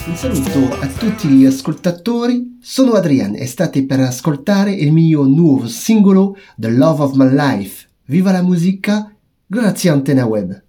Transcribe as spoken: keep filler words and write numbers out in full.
Un saluto a tutti gli ascoltatori, sono Adrian e state per ascoltare il mio nuovo singolo The Love of My Life. Viva la musica, grazie Antena Web.